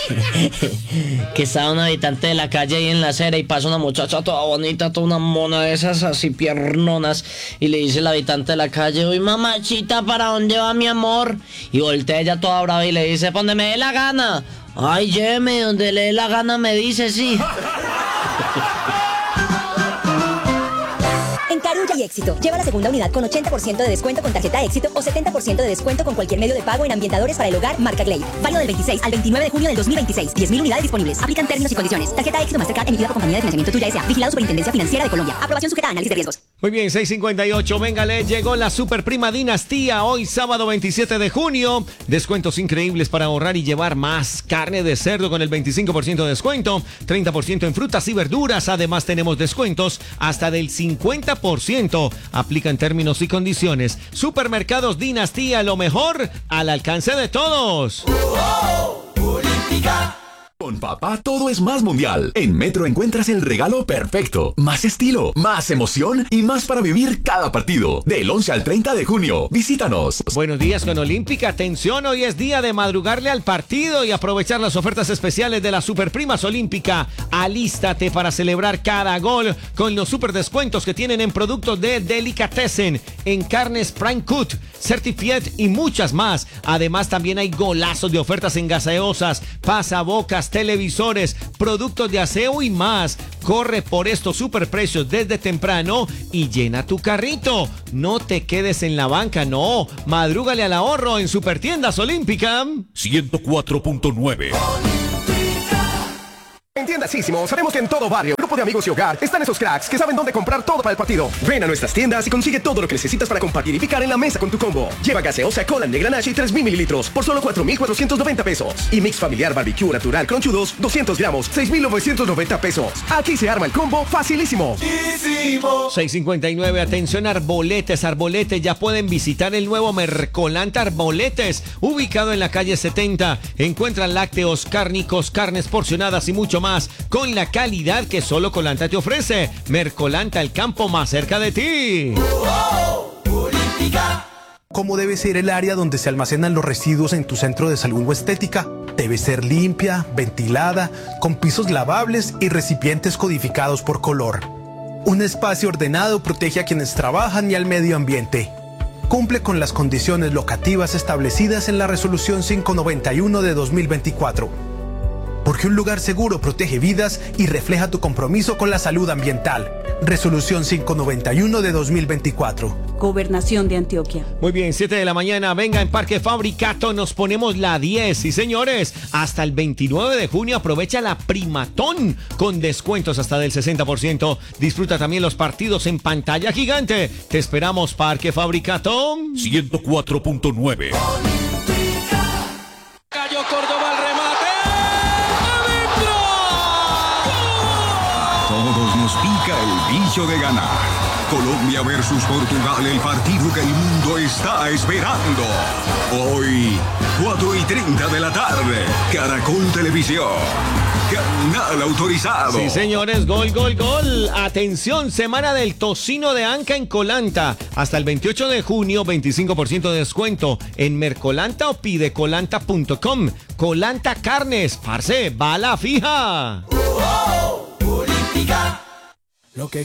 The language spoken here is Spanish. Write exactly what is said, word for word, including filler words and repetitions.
que estaba un habitante de la calle ahí en la acera y pasa una muchacha toda bonita, toda una mona de esas así piernonas, y le dice el habitante de la calle: uy, mamachita, ¿para dónde va mi amor? Y voltea ella toda brava y le dice: ¿pa' donde me dé la gana? Ay, lléveme, donde le dé la gana, me dice, sí. En Carulla y Éxito, lleva la segunda unidad con ochenta por ciento de descuento con tarjeta Éxito o setenta por ciento de descuento con cualquier medio de pago en ambientadores para el hogar marca Glade. Válido del veintiséis al veintinueve de junio del dos mil veintiséis. diez mil unidades disponibles. Aplican términos y condiciones. Tarjeta Éxito Mastercard emitida por Compañía de Financiamiento Tuya S A. Vigilado Superintendencia Financiera de Colombia. Aprobación sujeta a análisis de riesgos. Muy bien, seis cincuenta y ocho. Véngale, llegó la super prima dinastía. Hoy sábado veintisiete de junio. Descuentos increíbles para ahorrar y llevar más. Carne de cerdo con el veinticinco por ciento de descuento. treinta por ciento en frutas y verduras. Además tenemos descuentos hasta del cincuenta por ciento. Aplican términos y condiciones. Supermercados Dinastía, lo mejor al alcance de todos. Oh, oh, Olímpica. Con papá todo es más mundial. En Metro encuentras el regalo perfecto. Más estilo, más emoción y más para vivir cada partido. Del once al treinta de junio. Visítanos. Buenos días con Olímpica. Atención, hoy es día de madrugarle al partido y aprovechar las ofertas especiales de las Superprimas Olímpica. Alístate para celebrar cada gol con los super descuentos que tienen en productos de Delicatessen, en carnes Prime Cut, Certified y muchas más. Además también hay golazos de ofertas en gaseosas, pasabocas, televisores, productos de aseo y más. Corre por estos superprecios desde temprano y llena tu carrito. No te quedes en la banca, no. Madrúgale al ahorro en Supertiendas Olímpica. ciento cuatro punto nueve. En Tiendas Ísimo sabemos que en todo barrio, grupo de amigos y hogar están esos cracks que saben dónde comprar todo para el partido. Ven a nuestras tiendas y consigue todo lo que necesitas para compartir y picar en la mesa con tu combo. Lleva gaseosa cola negra Nashi tres mil mililitros por solo cuatro mil cuatrocientos noventa pesos. Y mix familiar barbecue natural cronchudos doscientos gramos, seis mil novecientos noventa pesos. Aquí se arma el combo facilísimo. seis cincuenta y nueve, atención Arboletes, Arboletes, ya pueden visitar el nuevo Mercolanta Arboletes, ubicado en la calle setenta. Encuentran lácteos, cárnicos, carnes porcionadas y mucho más, con la calidad que solo Colanta te ofrece. Mercolanta, el campo más cerca de ti. Oh, oh, Olímpica. ¿Cómo debe ser el área donde se almacenan los residuos en tu centro de salud o estética? Debe ser limpia, ventilada, con pisos lavables y recipientes codificados por color. Un espacio ordenado protege a quienes trabajan y al medio ambiente. Cumple con las condiciones locativas establecidas en la Resolución quinientos noventa y uno de dos mil veinticuatro. Porque un lugar seguro protege vidas y refleja tu compromiso con la salud ambiental. Resolución quinientos noventa y uno de dos mil veinticuatro. Gobernación de Antioquia. Muy bien, siete de la mañana, venga en Parque Fabricato, nos ponemos la diez. Y señores, hasta el veintinueve de junio aprovecha la Primatón con descuentos hasta del sesenta por ciento. Disfruta también los partidos en pantalla gigante. Te esperamos, Parque Fabricato. ciento cuatro punto nueve. Cayó Córdoba al remate. Todos nos pica el bicho de ganar. Colombia versus Portugal, el partido que el mundo está esperando. Hoy, cuatro y treinta de la tarde, Caracol Televisión. Canal autorizado. Sí, señores, gol, gol, gol. Atención, semana del tocino de anca en Colanta. Hasta el veintiocho de junio, veinticinco por ciento de descuento en Mercolanta o pidecolanta punto com. Colanta Carnes, parce, bala fija. Oh, oh, Olímpica. Lo que